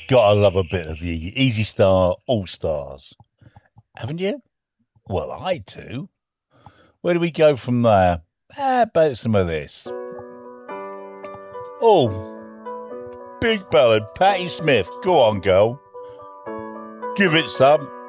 Gotta love a bit of the Easy Star All Stars, haven't you? Well, I do. Where do we go from there? How about some of this? Oh, big ballad, Patti Smith. Go on, girl. Give it some.